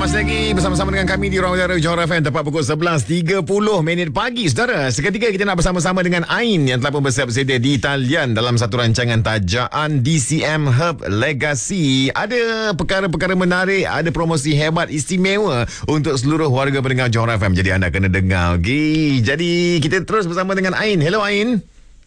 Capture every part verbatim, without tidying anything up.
masih lagi bersama-sama dengan kami di Ruang Udara Johor F M tepat pukul sebelas tiga puluh minit pagi. Saudara, seketika kita nak bersama-sama dengan Ain yang telah pun bersiap sedia di talian dalam satu rancangan tajaan D C M Hub Legacy. Ada perkara-perkara menarik, ada promosi hebat istimewa untuk seluruh warga pendengar Johor F M. Jadi anda kena dengar. Okay. Jadi kita terus bersama dengan Ain. Hello Ain.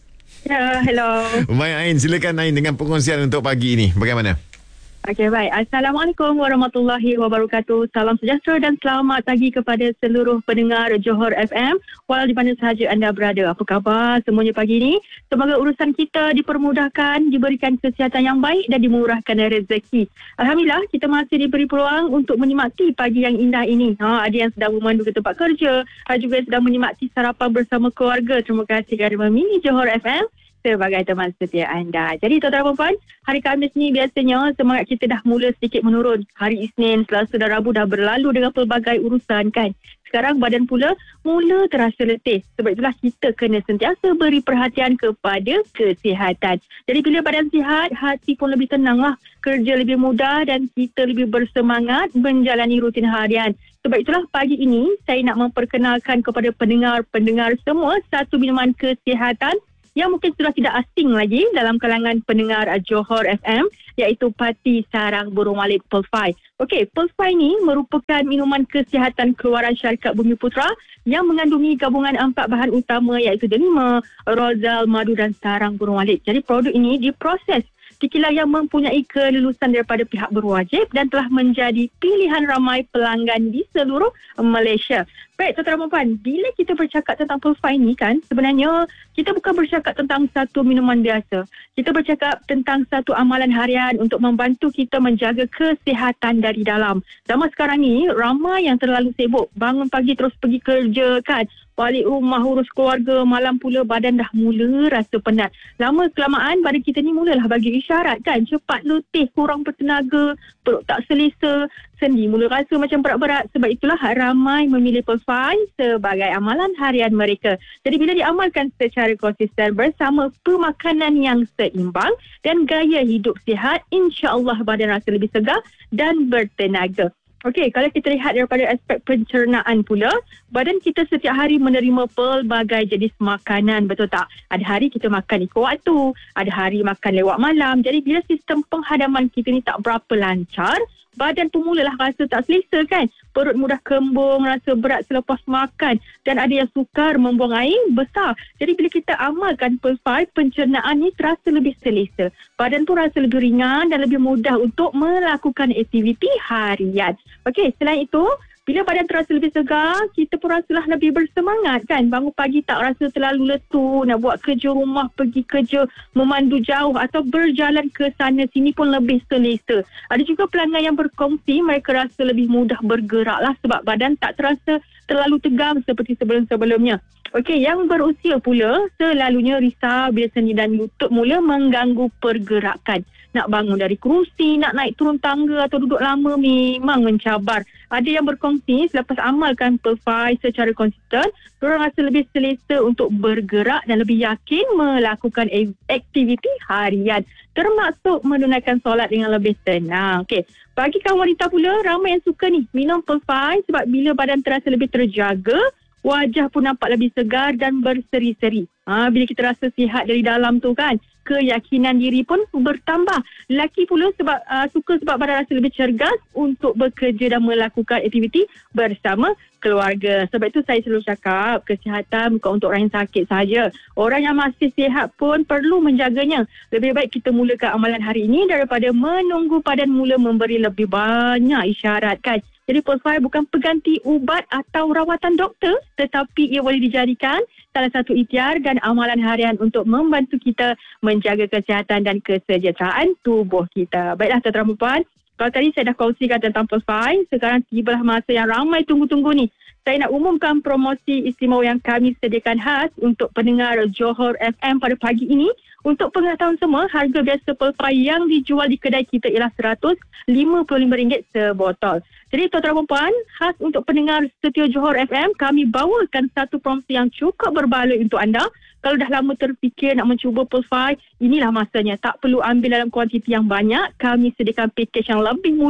Ya, hello. Baik Ain, silakan Ain dengan pengusian untuk pagi ini. Bagaimana? Okey, baik. Assalamualaikum warahmatullahi wabarakatuh. Salam sejahtera dan selamat pagi kepada seluruh pendengar Johor F M walau di mana sahaja anda berada. Apa khabar semuanya pagi ini? Semoga urusan kita dipermudahkan, diberikan kesihatan yang baik dan dimurahkan rezeki. Alhamdulillah, kita masih diberi peluang untuk menikmati pagi yang indah ini. Ha, ada yang sedang memandu ke tempat kerja, ada juga yang sedang menikmati sarapan bersama keluarga. Terima kasih kerana memilih Johor F M sebagai teman setia anda. Jadi tuan-tuan dan puan, hari Khamis ni biasanya semangat kita dah mula sedikit menurun. Hari Isnin, Selasa dan Rabu dah berlalu dengan pelbagai urusan kan. Sekarang badan pula mula terasa letih. Sebab itulah kita kena sentiasa beri perhatian kepada kesihatan. Jadi bila badan sihat, hati pun lebih tenang lah. Kerja lebih mudah dan kita lebih bersemangat menjalani rutin harian. Sebab itulah pagi ini saya nak memperkenalkan kepada pendengar-pendengar semua satu minuman kesihatan yang mungkin sudah tidak asing lagi dalam kalangan pendengar Johor F M, iaitu Pati Sarang Burung Walit Pearl-Fi. Okey, Pearl-Fi ni merupakan minuman kesihatan keluaran syarikat Bumi Putra yang mengandungi gabungan empat bahan utama iaitu delima, rozal, madu dan sarang burung walit. Jadi produk ini diproses di kilang yang mempunyai kelulusan daripada pihak berwajib dan telah menjadi pilihan ramai pelanggan di seluruh Malaysia. Baik, tuan-tuan dan puan, bila kita bercakap tentang Pearl-Fi ni kan, sebenarnya kita bukan bercakap tentang satu minuman biasa. Kita bercakap tentang satu amalan harian untuk membantu kita menjaga kesihatan dari dalam. Zaman sekarang ni, ramai yang terlalu sibuk. Bangun pagi terus pergi kerja kan. Balik rumah urus keluarga, malam pula badan dah mula rasa penat. Lama kelamaan badan kita ni mulalah bagi isyarat kan. Cepat letih, kurang bertenaga, perut tak selesa, sendi mula rasa macam berat-berat. Sebab itulah ramai memilih Pearl-Fi sebagai amalan harian mereka. Jadi bila diamalkan secara konsisten bersama pemakanan yang seimbang dan gaya hidup sihat, insya-Allah badan rasa lebih segar dan bertenaga. Okey, kalau kita lihat daripada aspek pencernaan pula, badan kita setiap hari menerima pelbagai jenis makanan, betul tak? Ada hari kita makan ikut waktu, ada hari makan lewat malam. Jadi bila sistem penghadaman kita ni tak berapa lancar, badan pun mulalah rasa tak selesa kan. Perut mudah kembung, rasa berat selepas makan dan ada yang sukar membuang air besar. Jadi bila kita amalkan Pearl-Fi, pencernaan ni terasa lebih selesa. Badan pun rasa lebih ringan dan lebih mudah untuk melakukan aktiviti harian. Okey, selain itu, bila badan terasa lebih segar, kita pun rasalah lebih bersemangat kan. Bangun pagi tak rasa terlalu letu, nak buat kerja rumah, pergi kerja, memandu jauh atau berjalan ke sana sini pun lebih selesa. Ada juga pelanggan yang berkongsi mereka rasa lebih mudah bergerak lah sebab badan tak terasa terlalu tegang seperti sebelum-sebelumnya. Okey, yang berusia pula selalunya risau bila sendi dan lutut mula mengganggu pergerakan. Nak bangun dari kerusi, nak naik turun tangga atau duduk lama memang mencabar. Ada yang berkongsi selepas amalkan Pearl-Fi secara konsisten, mereka rasa lebih selesa untuk bergerak dan lebih yakin melakukan aktiviti harian, termasuk menunaikan solat dengan lebih tenang. Okey, bagi kaum wanita pula, ramai yang suka ni minum Pearl-Fi sebab bila badan terasa lebih terjaga, wajah pun nampak lebih segar dan berseri-seri. Ha, bila kita rasa sihat dari dalam tu kan, keyakinan diri pun bertambah. Lelaki pula sebab uh, suka sebab badan rasa lebih cergas untuk bekerja dan melakukan aktiviti bersama keluarga. Sebab itu saya selalu cakap, kesihatan bukan untuk orang yang sakit sahaja. Orang yang masih sihat pun perlu menjaganya. Lebih baik kita mulakan amalan hari ini daripada menunggu badan mula memberi lebih banyak isyarat kan. Jadi Pearl-Fi bukan pengganti ubat atau rawatan doktor, tetapi ia boleh dijadikan salah satu ikhtiar dan amalan harian untuk membantu kita menjaga kesihatan dan kesejahteraan tubuh kita. Baiklah tuan-tuan dan puan, kalau tadi saya dah kongsikan tentang Pearl-Fi, sekarang tibalah masa yang ramai tunggu-tunggu ni. Saya nak umumkan promosi istimewa yang kami sediakan khas untuk pendengar Johor F M pada pagi ini. Untuk pengetahuan semua, harga biasa Pearl-Fi yang dijual di kedai kita ialah seratus lima puluh lima ringgit sebotol. Jadi tuan-tuan dan puan, khas untuk pendengar setia Johor F M, kami bawakan satu promosi yang cukup berbaloi untuk anda. Kalau dah lama terfikir nak mencuba Pearl-Fi, inilah masanya. Tak perlu ambil dalam kuantiti yang banyak. Kami sediakan pakej yang lebih mudah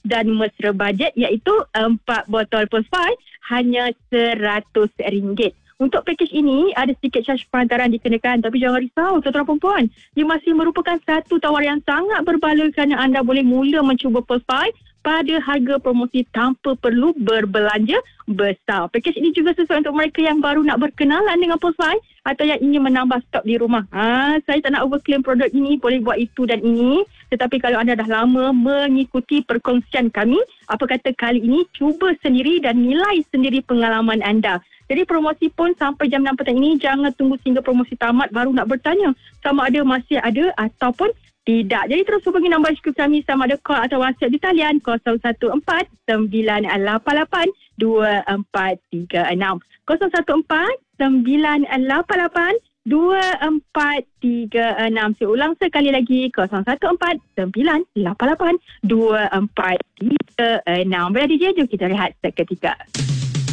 dan mesra bajet iaitu empat botol Pulse-Five hanya seratus ringgit. Untuk pakej ini, ada sedikit caj perantaran dikenakan. Tapi jangan risau, tuan-tuan perempuan. Ia masih merupakan satu tawaran yang sangat berbaloi kerana anda boleh mula mencuba Pulse-Five pada harga promosi tanpa perlu berbelanja besar. Pakej ini juga sesuai untuk mereka yang baru nak berkenalan dengan Pulse-Five atau yang ingin menambah stok di rumah. Ha, saya tak nak overclaim produk ini, boleh buat itu dan ini. Tetapi kalau anda dah lama mengikuti perkongsian kami, apa kata kali ini cuba sendiri dan nilai sendiri pengalaman anda. Jadi promosi pun sampai jam enam petang ini, jangan tunggu sehingga promosi tamat baru nak bertanya sama ada masih ada ataupun tidak. Jadi terus hubungi nombor H Q kami sama ada call atau WhatsApp di talian kosong satu empat sembilan lapan lapan dua empat tiga enam. kosong satu empat sembilan lapan lapan dua empat tiga enam. Saya ulang sekali lagi, kosong satu empat sembilan lapan lapan dua empat tiga enam. Bila D J, jom kita rehat seketika.